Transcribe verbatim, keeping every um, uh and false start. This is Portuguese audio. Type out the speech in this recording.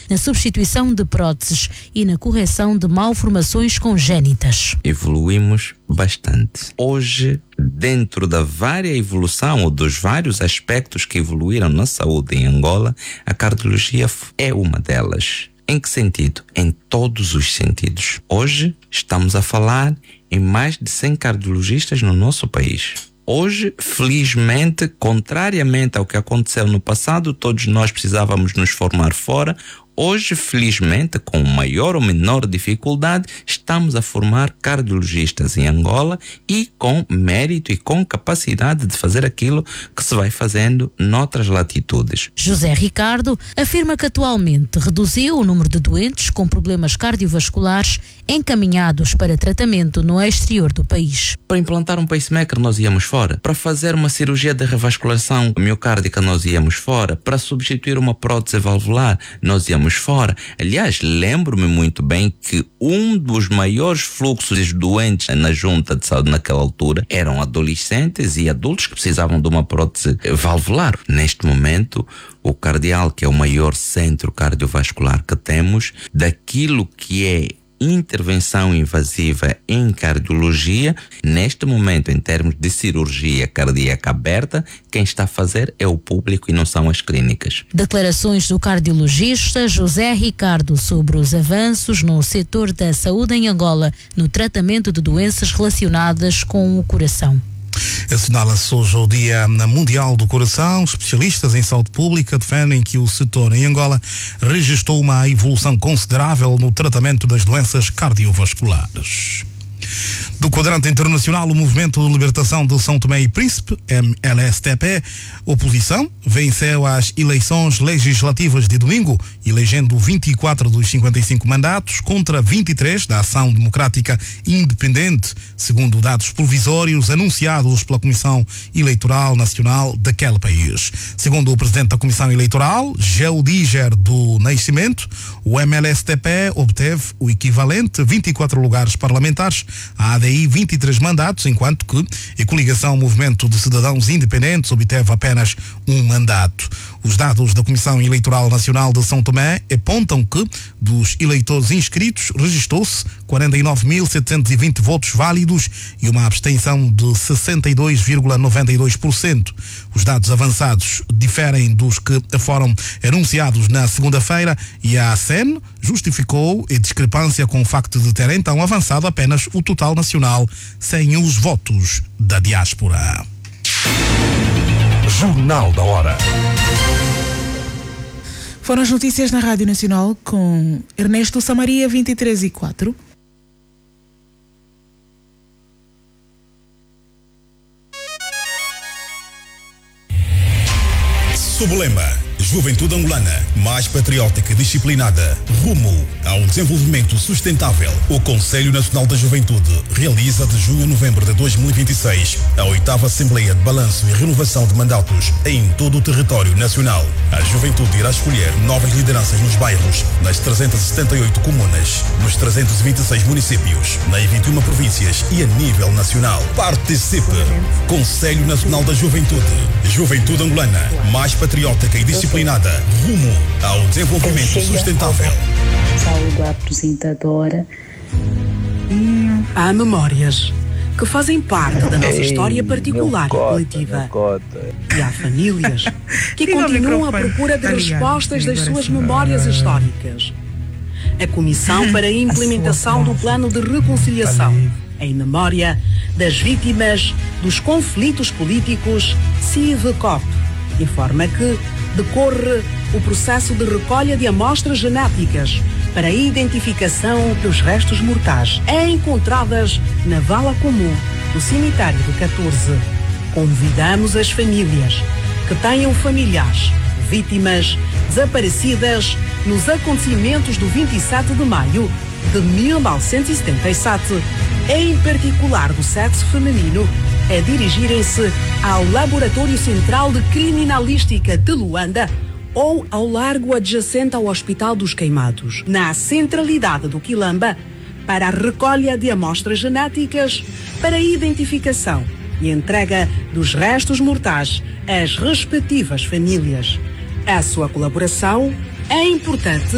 na substituição de próteses e na correção de malformações congénitas. Evoluímos bastante. Hoje, dentro da vária evolução ou dos vários aspectos que evoluíram na saúde em Angola, a cardiologia é uma delas. Em que sentido? Em todos os sentidos. Hoje estamos a falar em mais de cem cardiologistas no nosso país. Hoje, felizmente, contrariamente ao que aconteceu no passado, todos nós precisávamos nos formar fora. Hoje, felizmente, com maior ou menor dificuldade, estamos a formar cardiologistas em Angola e com mérito e com capacidade de fazer aquilo que se vai fazendo noutras latitudes. José Ricardo afirma que atualmente reduziu o número de doentes com problemas cardiovasculares encaminhados para tratamento no exterior do país. Para implantar um pacemaker nós íamos fora. Para fazer uma cirurgia de revasculação miocárdica nós íamos fora. Para substituir uma prótese valvular nós íamos fora. Aliás, lembro-me muito bem que um dos maiores fluxos de doentes na junta de saúde naquela altura eram adolescentes e adultos que precisavam de uma prótese valvular. Neste momento, o Cardial, que é o maior centro cardiovascular que temos, daquilo que é intervenção invasiva em cardiologia, neste momento, em termos de cirurgia cardíaca aberta, quem está a fazer é o público e não são as clínicas. Declarações do cardiologista José Ricardo sobre os avanços no setor da saúde em Angola no tratamento de doenças relacionadas com o coração. Assinala-se hoje o Dia Mundial do Coração. Especialistas em saúde pública defendem que o setor em Angola registrou uma evolução considerável no tratamento das doenças cardiovasculares. Do quadrante internacional, o Movimento de Libertação de São Tomé e Príncipe, M L S T P, oposição, venceu as eleições legislativas de domingo, elegendo vinte e quatro dos cinquenta e cinco mandatos contra vinte e três da Ação Democrática Independente, segundo dados provisórios anunciados pela Comissão Eleitoral Nacional daquele país. Segundo o presidente da Comissão Eleitoral, Geodíger do Nascimento, o M L S T P obteve o equivalente a vinte e quatro lugares parlamentares, a A D I vinte e três mandatos, enquanto que a coligação Movimento de Cidadãos Independentes obteve apenas um mandato. Os dados da Comissão Eleitoral Nacional de São Tomé apontam que, dos eleitores inscritos, registrou-se quarenta e nove mil setecentos e vinte votos válidos e uma abstenção de sessenta e dois vírgula noventa e dois por cento. Os dados avançados diferem dos que foram anunciados na segunda-feira e a A C E N justificou a discrepância com o facto de ter então avançado apenas o total nacional sem os votos da diáspora. Jornal da Hora. Foram as notícias na Rádio Nacional com Ernesto Samaria, vinte e três e quatro. Sob o lema Juventude Angolana, mais patriótica e disciplinada, rumo ao desenvolvimento sustentável, o Conselho Nacional da Juventude realiza de junho a novembro de dois mil e vinte e seis a oitava Assembleia de Balanço e Renovação de Mandatos em todo o território nacional. A juventude irá escolher novas lideranças nos bairros, nas trezentas e setenta e oito comunas, nos trezentos e vinte e seis municípios, nas vinte e uma províncias e a nível nacional. Participe! Conselho Nacional da Juventude. Juventude Angolana, mais patriótica e disciplinada, rumo ao desenvolvimento sustentável. Saúde à apresentadora. Há memórias que fazem parte da nossa história particular e coletiva. E há famílias que continuam à procura de respostas das suas memórias históricas. A Comissão para a Implementação do Plano de Reconciliação, em memória das vítimas dos conflitos políticos, CIVCOP, informa que decorre o processo de recolha de amostras genéticas para a identificação dos restos mortais encontradas na vala comum do cemitério do catorze. Convidamos as famílias que tenham familiares, vítimas desaparecidas nos acontecimentos do vinte e sete de maio de mil novecentos e setenta e sete, em particular do sexo feminino, a dirigirem-se ao Laboratório Central de Criminalística de Luanda ou ao largo adjacente ao Hospital dos Queimados, na centralidade do Quilamba, para a recolha de amostras genéticas para a identificação e entrega dos restos mortais às respectivas famílias. A sua colaboração é importante